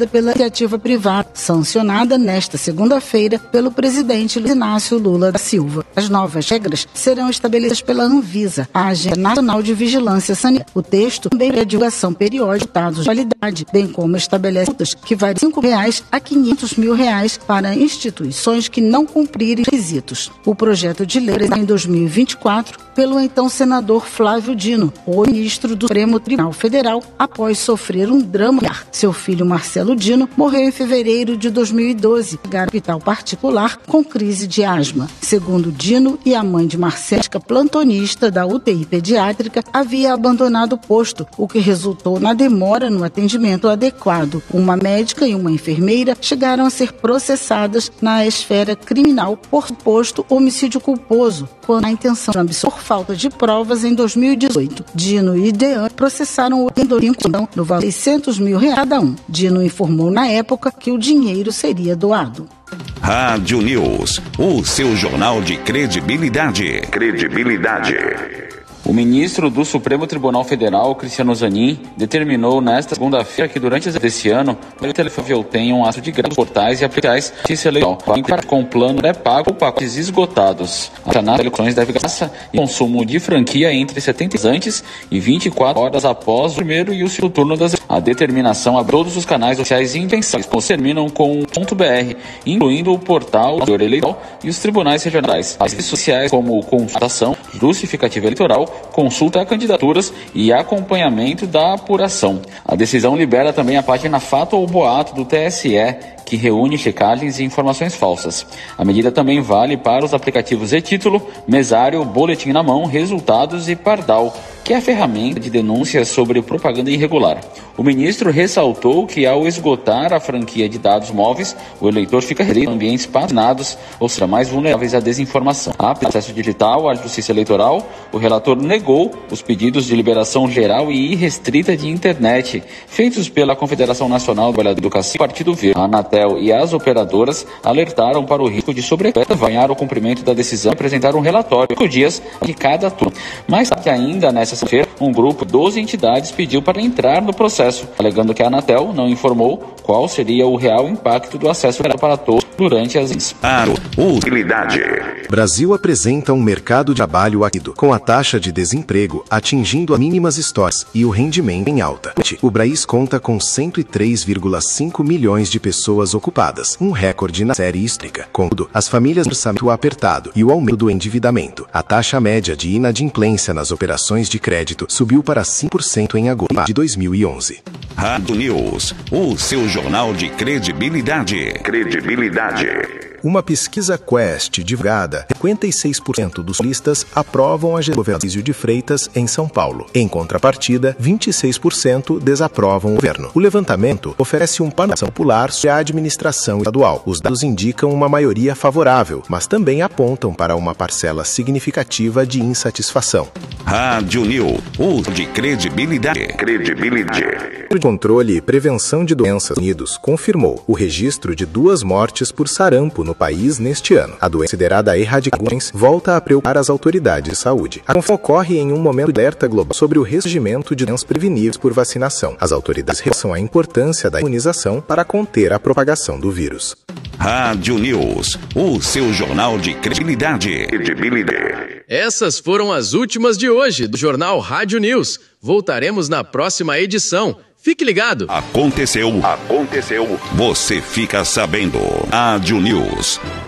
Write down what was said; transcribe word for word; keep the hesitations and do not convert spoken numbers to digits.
pela iniciativa privada, sancionada nesta segunda-feira pelo presidente Luiz Inácio Lula da Silva. As novas regras serão estabelecidas pela Anvisa, a Agência Nacional de Vigilância Sanitária. O texto também prevê a divulgação periódica de dados de qualidade, bem como estabelece multas que vai de cinco reais a quinhentos mil reais para instituições que não cumprirem requisitos. O projeto de lei em dois mil e vinte e quatro pelo então senador Flávio Dino, o ministro do Supremo Tribunal Federal, após sofrer um drama. Seu filho Marcelo Dino morreu em fevereiro de dois mil e doze, em um hospital particular com crise de asma. Segundo Dino e a mãe de Marcelo, plantonista da U T I pediátrica, havia abandonado o posto, o que resultou na demora no atendimento adequado. Uma médica e uma enfermeira chegaram a ser processadas na esfera criminal por suposto homicídio culposo, quando a intenção de absorver falta de provas em dois mil e dezoito. Dino e Dean processaram o Endorico no valor de seiscentos mil reais cada um. Dino informou na época que o dinheiro seria doado. Rádio News, o seu jornal de credibilidade. Credibilidade. O ministro do Supremo Tribunal Federal, Cristiano Zanin, determinou nesta segunda-feira que durante esse ano o telefone tenha um aço de grande portais e aplicações de notícia eleitoral com plano pré-pago ou pacotes esgotados. A Janela de eleições deve gastar e consumo de franquia entre setenta dias antes e vinte e quatro horas após o primeiro e o segundo turno das eleições. A determinação abre todos os canais oficiais indispensáveis, que terminam com .br, incluindo o portal eleitoral e os tribunais regionais. As redes sociais como consultação, justificativa eleitoral, consulta a candidaturas e acompanhamento da apuração. A decisão libera também a página Fato ou Boato do T S E, que reúne checagens e informações falsas. A medida também vale para os aplicativos e-Título, Mesário, Boletim na Mão, Resultados e Pardal, que é a ferramenta de denúncia sobre propaganda irregular. O ministro ressaltou que, ao esgotar a franquia de dados móveis, o eleitor fica restrito a ambientes patinados, ou seja, mais vulneráveis à desinformação. A acesso digital à justiça eleitoral, o relator negou os pedidos de liberação geral e irrestrita de internet, feitos pela Confederação Nacional da Educação e Partido Verde. A Anatel e as operadoras alertaram para o risco de sobrecarga, vanhar o cumprimento da decisão e apresentar um relatório cinco dias de cada turno. Mais tarde ainda, nessa sexta-feira, um grupo de doze entidades pediu para entrar no processo, alegando que a Anatel não informou qual seria o real impacto do acesso para todos durante as utilidade. Brasil apresenta um mercado de trabalho aquecido, com a taxa de desemprego atingindo as mínimas históricas e o rendimento em alta. O Braís conta com cento e três vírgula cinco milhões de pessoas ocupadas, um recorde na série histórica. Contudo, as famílias com orçamento apertado e o aumento do endividamento, a taxa média de inadimplência nas operações de crédito subiu para cinco por cento em agosto de dois mil e onze. Rádio News, o seu jornal de credibilidade. Credibilidade. Uma pesquisa Quest divulgada, cinquenta e seis por cento dos listas aprovam a gestão do governador de Freitas em São Paulo. Em contrapartida, vinte e seis por cento desaprovam o governo. O levantamento oferece um panorama popular sobre a administração estadual. Os dados indicam uma maioria favorável, mas também apontam para uma parcela significativa de insatisfação. Rádio News, o de credibilidade. Credibilidade. O Controle e Prevenção de Doenças Unidos confirmou o registro de duas mortes por sarampo no país neste ano. A doença considerada erradicada volta a preocupar as autoridades de saúde. A confusão ocorre em um momento de alerta global sobre o ressurgimento de doenças preveníveis por vacinação. As autoridades reforçam a importância da imunização para conter a propagação do vírus. Rádio News, o seu jornal de credibilidade. Credibilidade. Essas foram as últimas de hoje do Jornal Rádio News. Voltaremos na próxima edição. Fique ligado. Aconteceu. Aconteceu. Você fica sabendo. Rádio News.